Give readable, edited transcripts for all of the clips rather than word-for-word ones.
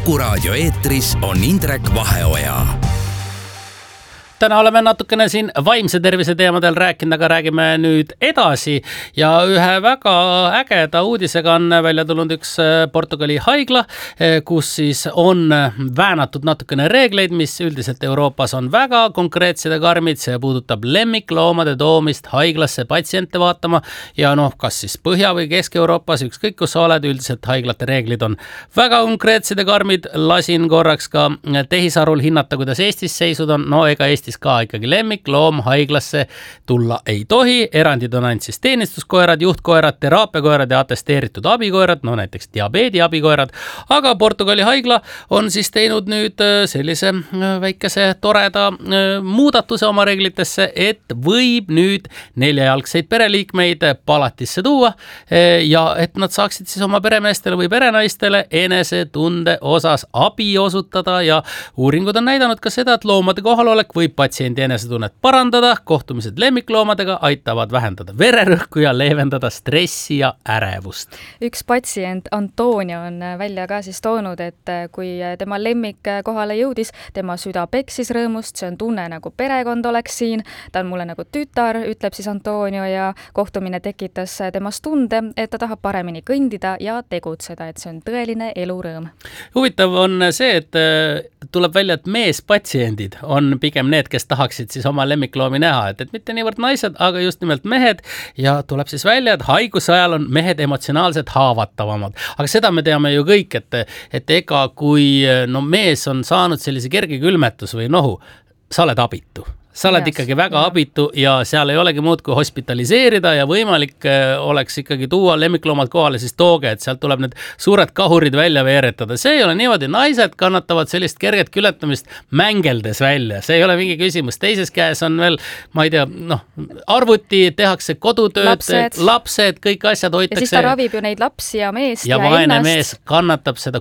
Kuku raadio eetris on Indrek Vaheoja. Täna oleme natukene siin vaimse tervise teemadel rääkinud, aga räägime nüüd edasi ja ühe väga ägeda uudisega on välja tulnud üks Portugali haigla, kus siis on väänatud natukene reegleid, mis üldiselt Euroopas on väga konkreetsed ja karmid. See puudutab lemmikloomade toomist haiglasse patsiente vaatama ja kas siis Põhja- või Kesk-Euroopas, ükskõik kus sa oled, üldiselt haiglate reeglid on väga konkreetsed ja karmid. Lasin korraks ka tehisarul hinnata, kuidas Eestis seisud on. Ega Eestis ka ikkagi lemmikloom haiglasse tulla ei tohi. Erandid on ainult siis teenistuskoerad, juhtkoerad, teraapiakoerad ja atesteeritud abikoerad, näiteks diabeedi abikoerad. Aga Portugali haigla on siis teinud nüüd sellise väikese toreda muudatuse oma reeglitesse, et võib nüüd 4-jalgseid pereliikmeid palatisse tuua ja et nad saaksid siis oma peremeestele või perenaistele enesetunde osas abi osutada ja uuringud on näidanud ka seda, et loomade kohalolek võib patsiendi enesetunnet parandada, kohtumised lemmikloomadega aitavad vähendada vererõhku ja leevendada stressi ja ärevust. Üks patsient Antonio on välja ka siis toonud, et kui tema lemmik kohale jõudis, tema süda peksis rõõmust, see on tunne nagu perekond oleks siin, ta on mulle nagu tütar, ütleb siis Antonio ja kohtumine tekitas temas tunde, et ta tahab paremini kõndida ja tegutseda, et see on tõeline elurõõm. Huvitav on see, et tuleb välja, et meespatsiendid on pigem need, kes tahaksid siis oma lemmikloomi näha, et mitte niivõrd naised, aga just nimelt mehed ja tuleb siis välja, et haiguse ajal on mehed emotsionaalselt haavatavamad. Aga seda me teame ju kõik, et ega kui mees on saanud sellise kerge külmetus või nohu, sa oled abitu. Sa oled ikkagi väga abitu ja seal ei olegi muud kui hospitaliseerida ja võimalik oleks ikkagi tuua lemmikloomad kohale, siis tooge, et sealt tuleb need suured kahurid välja veeretada. See ei ole niimoodi, naised kannatavad sellist kerget külmetamist mängeldes välja. See ei ole mingi küsimus. Teises käes on veel, ma ei tea, arvuti, tehakse kodutööd, lapsed, kõik asjad hoitakse. Ja siis ta ravib ju neid lapsi ja meest ja vaene ennast. Mees kannatab seda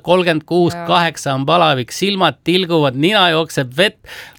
36-8 on palavik, silmad tilguvad, nina jookseb vett.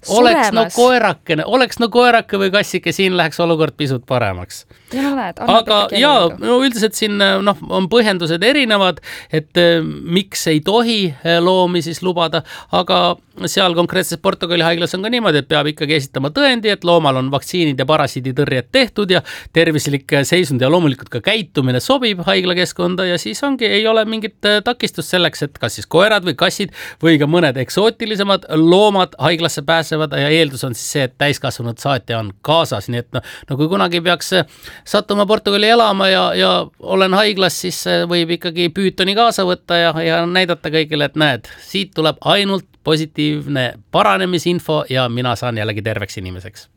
Oleks koerake või kassike, siin läheks olukord pisut paremaks. Aga üldiselt siin on põhjendused erinevad, et miks ei tohi loomi siis lubada, aga seal konkreetses Portugali haiglas on ka niimoodi, et peab ikkagi esitama tõendi, et loomal on vaktsiinid ja parasiiditõrjed tehtud ja tervislik seisund ja loomulikult ka käitumine sobib haiglakeskkonda ja siis ei ole mingit takistust selleks, et kas siis koerad või kassid või ka mõned eksootilisemad loomad haiglasse pääsevad ja eeldus on siis see, et täiskasvanud saatja on kaasas, nii et kui kunagi peaks sattuma Portugali elama ja olen haiglas, siis võib ikkagi püütoni kaasa võtta ja näidata kõigile, et näed, siit tuleb ainult positiivne paranemisinfo ja mina saan jällegi terveks inimeseks.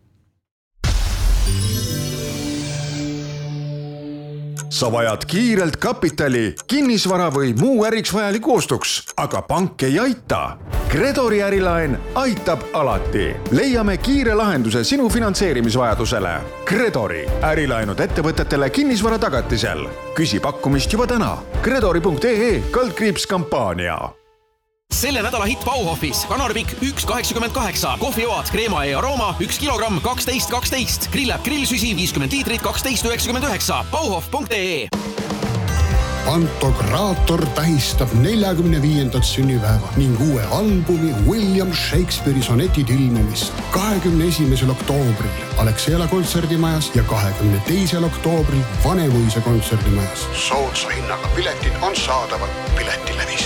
Sa vajad kiirelt kapitali, kinnisvara või muu äriks vajaliku ostuks, aga pank ei aita. Credori ärilaen aitab alati. Leiame kiire lahenduse sinu finantseerimisvajadusele. Credori ärilaenud ettevõtetele kinnisvara tagatisel. Küsi pakkumist juba täna. Credori.ee/kampaania. Selle nädala hitt Bauhofis. Kanarpikk 1,88, kohvioad Kreema ja Aroma 1 kilogramm 12,12, grillab grillsüsi 50 liitrit 12,99. Bauhof.ee. Pantokraator tähistab 45. sünnipäeva ning uue albumi William Shakespeare'i sonetid ilmumist 21. oktoobril Alexela kontserdimajas ja 22. oktoobril Vanemuise kontserdimajas. Soodsa hinnaga piletid on saadaval Piletilevis.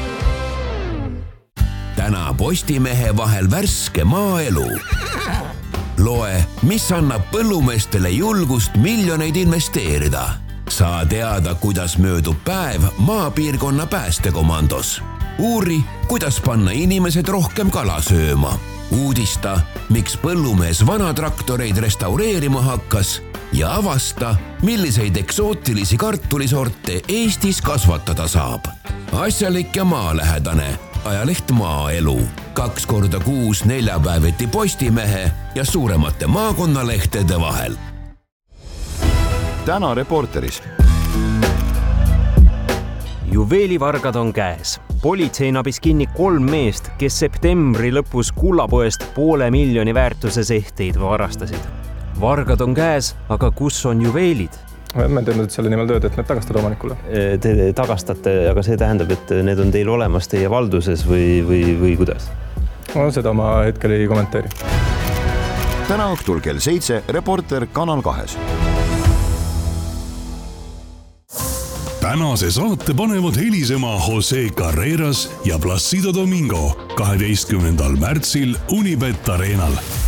Täna Postimehe vahel värske maaelu. Loe, mis annab põllumeestele julgust miljoneid investeerida. Saa teada, kuidas möödub päev maapiirkonna päästekomandos. Uuri, kuidas panna inimesed rohkem kala sööma. Uudista, miks põllumees vanatraktoreid restaureerima hakkas ja avasta, milliseid eksootilisi kartulisorte Eestis kasvatada saab. Asjalik ja maalähedane. Ajaleht Maaelu. 2 korda kuus neljapäeviti Postimehe ja suuremate maakonnalehtede vahel. Täna Reporteris. Juveelivargad on käes. Politsei nabis kinni 3 meest, kes septembri lõpus kullapoest 500 000 väärtuses ehteid varastasid. Vargad on käes, aga kus on juveelid? Me teeme selle nimel tööd, et need tagastada omanikule. Te tagastate, aga see tähendab, et need on teil olemas teie valduses või kuidas? No, seda ma hetkel ei kommenteeri. Täna õhtul kell 7 Reporter Kanal 2. Tänase saate panevad helisema Jose Carreras ja Placido Domingo 12. märtsil Unibet Arenal.